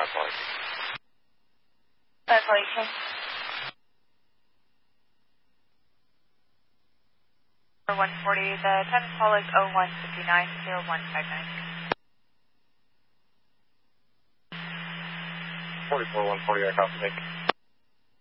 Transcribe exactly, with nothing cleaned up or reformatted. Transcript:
five quality. five quality King. one forty, the time call is oh one fifty-nine, oh one five nine. forty-four one forty, I copy.